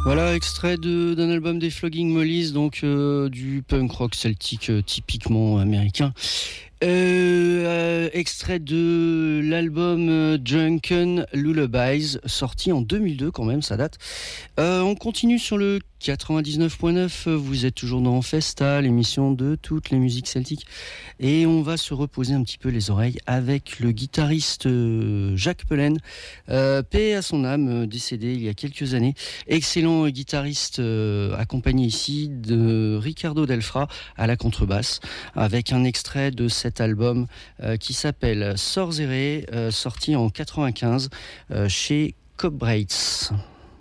Voilà, extrait d'un album des Flogging Mollies, donc du punk rock celtique typiquement américain. Extrait de l'album Drunken Lullabies, sorti en 2002 quand même, ça date. On continue sur le 99.9, vous êtes toujours dans Festa, l'émission de toutes les musiques celtiques. Et on va se reposer un petit peu les oreilles avec le guitariste Jacques Pelen, paix à son âme, décédé il y a quelques années. Excellent guitariste accompagné ici de Ricardo Delfra à la contrebasse, avec un extrait de cet album qui s'appelle Sorzere, sorti en 95 chez Cobbrates.